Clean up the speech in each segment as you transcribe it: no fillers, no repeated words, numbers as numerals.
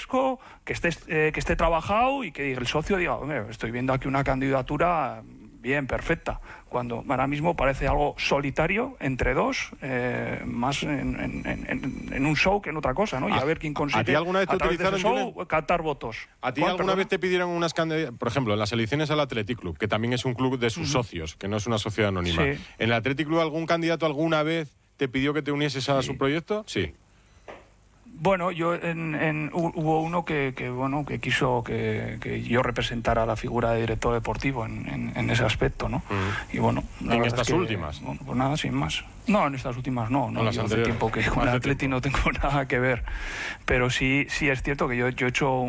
fresco, que esté trabajado y que el socio diga, hombre, estoy viendo aquí una candidatura bien, perfecta, cuando ahora mismo parece algo solitario entre dos, más en un show que en otra cosa, ¿no? Y a ver quién consigue, ¿A ti alguna vez te utilizaron, show, captar votos. ¿A ti alguna vez te pidieron unas candidaturas? Por ejemplo, en las elecciones al Athletic Club, que también es un club de sus socios, que no es una sociedad anónima. Sí. ¿En el Athletic Club algún candidato alguna vez te pidió que te unieses a su proyecto? Sí. Bueno, yo hubo uno que quiso que yo representara la figura de director deportivo en ese aspecto, ¿no? Y bueno, ¿En estas últimas? Bueno, pues nada, sin más. No, en estas últimas no. Las Yo hace tiempo que con el Atleti no tengo nada que ver. Pero sí es cierto que yo he hecho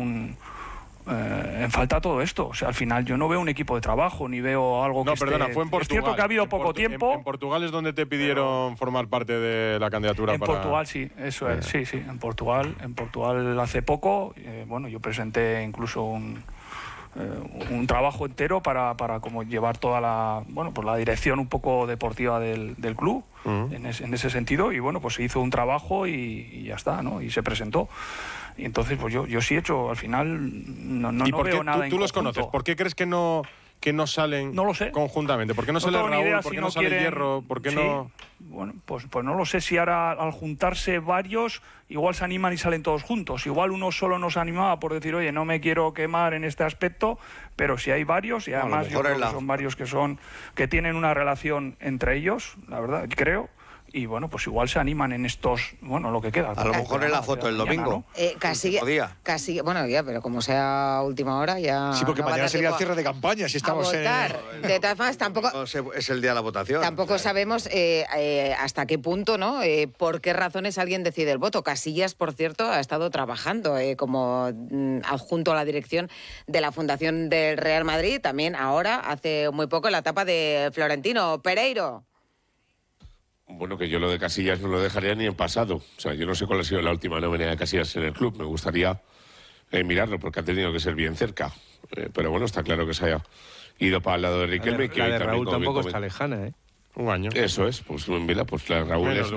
en falta todo esto. O sea, al final yo no veo un equipo de trabajo, ni veo algo No, perdona, fue en Portugal. Es cierto que ha habido poco tiempo. En Portugal es donde te pidieron formar parte de la candidatura. En Portugal, sí, eso es. Sí, en Portugal hace poco, bueno, yo presenté incluso un trabajo entero para como llevar toda la dirección un poco deportiva del club, en ese sentido, y bueno, pues se hizo un trabajo y ya está, ¿no? Y se presentó. Y entonces, pues yo sí he hecho, al final, no veo nada en ¿Tú los conoces? ¿Por qué crees que no salen conjuntamente? ¿Por qué no sale Raúl? ¿Por qué no sale Hierro? ¿Por qué no...? Bueno, pues no lo sé si ahora al juntarse varios, igual se animan y salen todos juntos. Igual uno solo nos animaba por decir, oye, no me quiero quemar en este aspecto, pero si hay varios, y además yo creo que son varios que tienen una relación entre ellos, la verdad, creo. Y bueno, pues igual se animan en estos, lo que queda. A lo mejor en la foto del domingo. Casi, bueno, ya, pero como sea última hora, ya... Sí, porque mañana sería el cierre de campaña, si estamos en... De todas formas, tampoco... Es el día de la votación. Tampoco sabemos hasta qué punto, ¿no? Por qué razones alguien decide el voto. Casillas, por cierto, ha estado trabajando como adjunto a la dirección de la Fundación del Real Madrid, también ahora, hace muy poco, en la etapa de Florentino Pereiro. Bueno, que yo lo de Casillas no lo dejaría ni en pasado. O sea, yo no sé cuál ha sido la última nómina de Casillas en el club. Me gustaría mirarlo porque ha tenido que ser bien cerca. Pero bueno, está claro que se haya ido para el lado de Riquelme. La de Raúl tampoco está lejana, ¿eh? Un año. Eso es. Pues mira, pues la de Raúl es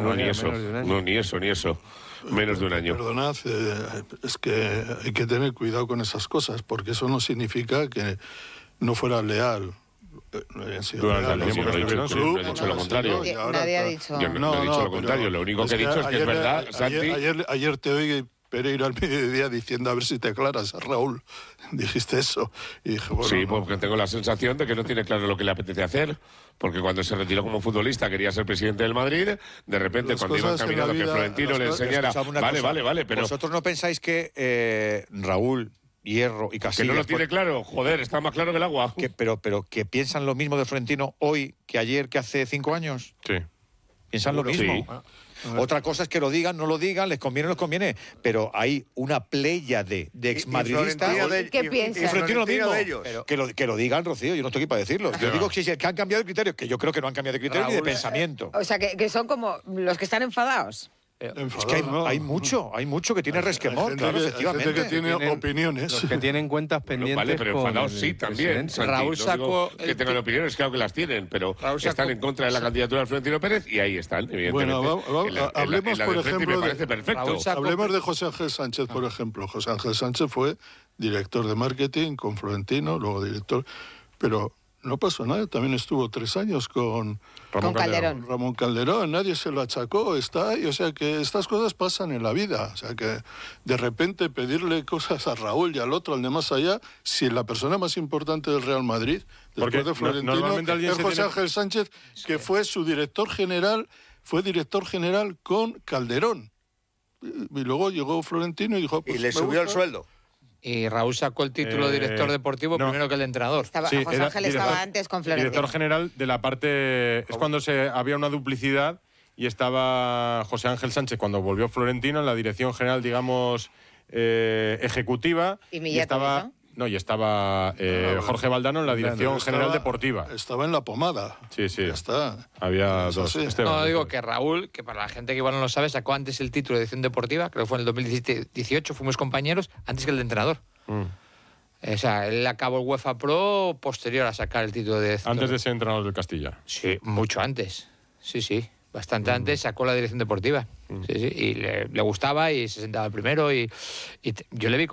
ni eso. Menos de un año. Perdonad, es que hay que tener cuidado con esas cosas, porque eso no significa que no fuera leal. Durante el tiempo que no he dicho lo contrario. Nadie ha dicho. Yo no he dicho lo contrario. Lo único que he dicho es que es verdad, Santi. Ayer te oí Pereira al mediodía diciendo a ver si te aclaras a Raúl. Dijiste eso. Y dije, bueno, sí, porque tengo la sensación de que no tiene claro lo que le apetece hacer. Porque cuando se retiró como futbolista quería ser presidente del Madrid. De repente, cuando iba encaminado que Florentino le enseñara... Vale, pero... ¿Vosotros no pensáis que Raúl, Hierro y Casillas... Que no lo tiene claro, joder, está más claro que el agua. Pero que piensan lo mismo de Florentino hoy que ayer, que hace 5 años. Sí. ¿Piensan lo mismo? Sí. Otra cosa es que lo digan, no lo digan, les conviene o no les conviene, pero hay una playa de exmadridistas. ¿Qué piensan? Y Florentino lo mismo. Pero que lo digan, Rocío, yo no estoy aquí para decirlo. Yo digo que han cambiado de criterio, que yo creo que no han cambiado de criterio ni de pensamiento. O sea, que son como los que están enfadados. Es que hay mucho que tiene resquemor, claro, efectivamente. Hay gente que tiene opiniones. Los que tienen cuentas pendientes. Vale, pero enfadados sí, también. Santi, Raúl sacó... que tengan opiniones, claro que las tienen, pero están en contra de la candidatura de Florentino Pérez y ahí están, evidentemente. Bueno, hablemos, por ejemplo, me parece perfecto. Hablemos de José Ángel Sánchez, por ejemplo. José Ángel Sánchez fue director de marketing con Florentino, luego director... Pero no pasó nada, también estuvo 3 años con Calderón. Ramón Calderón, nadie se lo achacó, está ahí, o sea que estas cosas pasan en la vida, o sea que de repente pedirle cosas a Raúl y al otro, al de más allá, si la persona más importante del Real Madrid, después de Florentino, es José Ángel Sánchez, que fue su director general con Calderón. Y luego llegó Florentino y dijo... Pues, y le subió el sueldo. Y Raúl sacó el título de director deportivo primero que el entrenador. José Ángel estaba antes con Florentino. Director general de la parte... Es cuando había una duplicidad y estaba José Ángel Sánchez cuando volvió Florentino en la dirección general, digamos, ejecutiva. Y estaba... Y estaba Jorge Valdano en la dirección general deportiva. Estaba en la pomada. Sí. Ya está. Había dos. No, digo que Raúl, que para la gente que igual no lo sabe, sacó antes el título de dirección deportiva, creo que fue en el 2018, fuimos compañeros, antes que el de entrenador. O sea, él acabó el UEFA Pro posterior a sacar el título de dirección. Antes de ser entrenador del Castilla. Sí, mucho antes. Sí. Bastante antes sacó la dirección deportiva. Sí. Y le gustaba y se sentaba primero y yo le vi